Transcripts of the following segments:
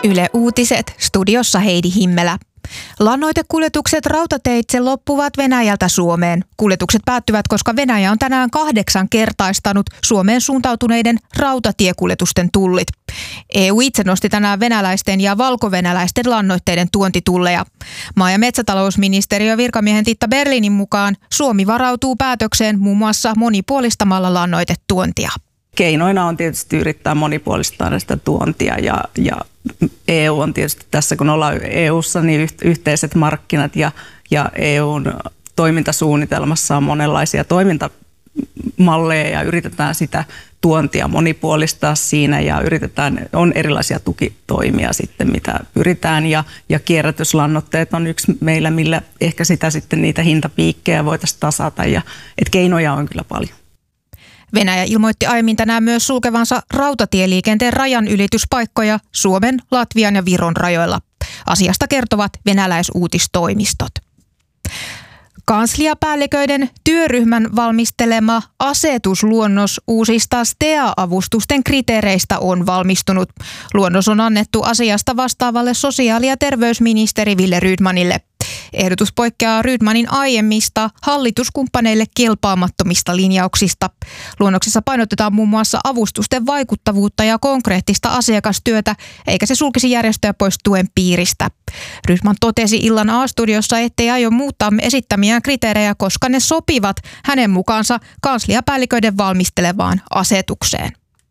Yle Uutiset, studiossa Heidi Himmelä. Lannoitekuljetukset rautateitse loppuvat Venäjältä Suomeen. Kuljetukset päättyvät, koska Venäjä on tänään 8-kertaistanut Suomeen suuntautuneiden rautatiekuljetusten tullit. EU itse nosti tänään venäläisten ja valkovenäläisten lannoitteiden tuontitulleja. Maa- ja metsätalousministeriö virkamiehen Titta Berlinin mukaan Suomi varautuu päätökseen muun muassa monipuolistamalla lannoitetuontia. Keinoina on tietysti yrittää monipuolistaa sitä tuontia ja EU on tietysti tässä, kun ollaan EU:ssa, niin yhteiset markkinat ja EUn toimintasuunnitelmassa on monenlaisia toimintamalleja ja yritetään sitä tuontia monipuolistaa siinä ja on erilaisia tukitoimia sitten, mitä pyritään ja kierrätyslannoitteet on yksi meillä, millä ehkä sitä sitten niitä hintapiikkejä voitaisiin tasata ja et keinoja on kyllä paljon. Venäjä ilmoitti aiemmin tänään myös sulkevansa rautatieliikenteen rajanylityspaikkoja Suomen, Latvian ja Viron rajoilla. Asiasta kertovat venäläisuutistoimistot. Kansliapäälliköiden työryhmän valmistelema asetusluonnos uusista STEA-avustusten kriteereistä on valmistunut. Luonnos on annettu asiasta vastaavalle sosiaali- ja terveysministeri Wille Rydmanille. Ehdotus poikkeaa Rydmanin aiemmista hallituskumppaneille kelpaamattomista linjauksista. Luonnoksessa painotetaan muun muassa avustusten vaikuttavuutta ja konkreettista asiakastyötä, eikä se sulkisi järjestöjä pois tuen piiristä. Rydman totesi illan A-studiossa, ettei aio muuttaa esittämiään kriteerejä, koska ne sopivat hänen mukaansa kansliapäälliköiden valmistelevaan asetukseen.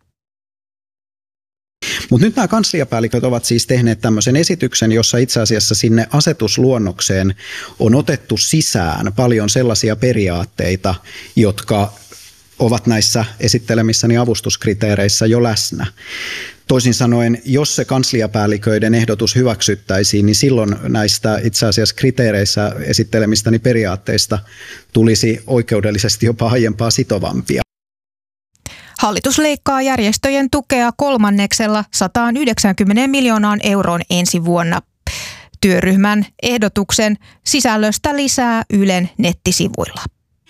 Mutta nyt nämä kansliapäälliköt ovat siis tehneet tämmöisen esityksen, jossa itse asiassa sinne asetusluonnokseen on otettu sisään paljon sellaisia periaatteita, jotka ovat näissä esittelemissäni avustuskriteereissä jo läsnä. Toisin sanoen, jos se kansliapäälliköiden ehdotus hyväksyttäisiin, niin silloin näistä itse asiassa kriteereissä esittelemistäni periaatteista tulisi oikeudellisesti jopa aiempaa sitovampia. Hallitus leikkaa järjestöjen tukea kolmanneksella 190 miljoonaan euroon ensi vuonna. Työryhmän ehdotuksen sisällöstä lisää Ylen nettisivuilla.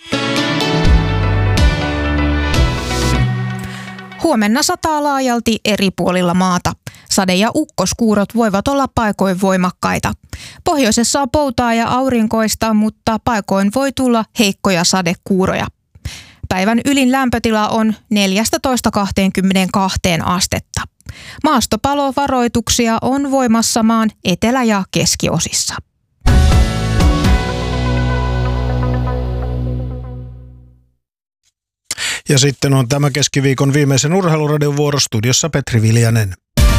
Huomenna sataa laajalti eri puolilla maata. Sade- ja ukkoskuurot voivat olla paikoin voimakkaita. Pohjoisessa on poutaa ja aurinkoista, mutta paikoin voi tulla heikkoja sadekuuroja. Päivän ylin lämpötila on 14–22 astetta. Maastopalovaroituksia on voimassa maan etelä- ja keskiosissa. Ja sitten on tämä keskiviikon viimeisen urheiluradion vuoro, studiossa Petri Viljanen.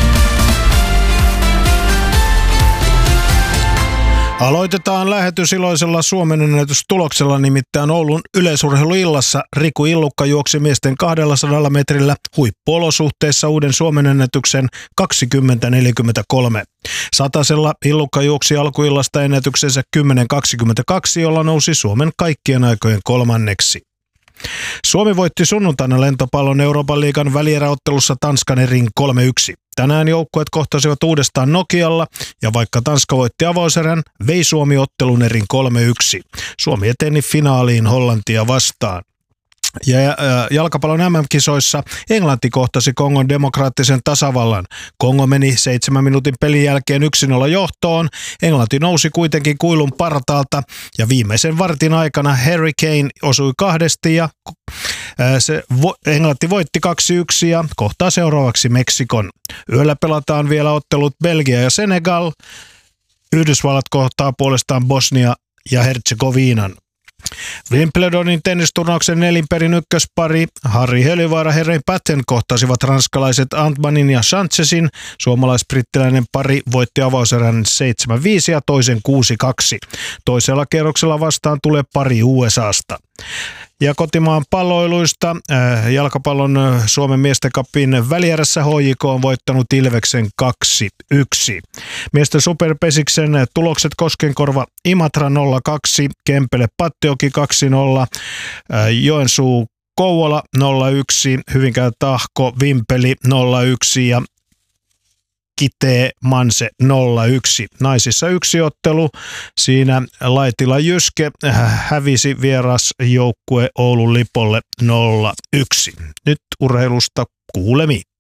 Aloitetaan lähetys iloisella suomenennätystuloksella, nimittäin Oulun yleisurheiluillassa Riku Illukka juoksi miesten 200 metrillä huippuolosuhteissa uuden suomenennätyksen 20.43. Satasella Illukka juoksi alkuillasta ennätyksensä 10.22, jolla nousi Suomen kaikkien aikojen kolmanneksi. Suomi voitti sunnuntaina lentopallon Euroopan liigan välieräottelussa Tanskan erin 3-1. Tänään joukkueet kohtasivat uudestaan Nokialla ja vaikka Tanska voitti avauserän, vei Suomi ottelun erin 3-1. Suomi eteni finaaliin Hollantia vastaan. Ja jalkapallon MM-kisoissa Englanti kohtasi Kongon demokraattisen tasavallan. Kongo meni 7 minuutin pelin jälkeen 1-0 johtoon. Englanti nousi kuitenkin kuilun partaalta ja viimeisen vartin aikana Harry Kane osui kahdesti ja Englanti voitti 2-1 ja kohtaa seuraavaksi Meksikon. Yöllä pelataan vielä ottelut Belgia ja Senegal. Yhdysvallat kohtaa puolestaan Bosnia ja Herzegovinan. Wimbledonin tennisturnauksen nelinperin ykköspari Harri Helivaara ja Ray Patten kohtasivat ranskalaiset Antmanin ja Sanchezin. Suomalais-brittiläinen pari voitti avauserän 7-5 ja toisen 6-2. Toisella kierroksella vastaan tulee pari USAsta. Ja kotimaan palloiluista jalkapallon Suomen miesten cupin välierässä HJK on voittanut Ilveksen 2-1. Miesten superpesiksen tulokset Koskenkorva Imatra 0-2, Kempele Pattioki 2-0, Joensuu Kouvola 0-1, Hyvinkää Tahko Vimpeli 0-1 ja Kitee Manse 0-1. Naisissa yksi ottelu. Siinä Laitila Jyske hävisi vierasjoukkue Oulun Lipolle 0-1. Nyt urheilusta kuulemiin.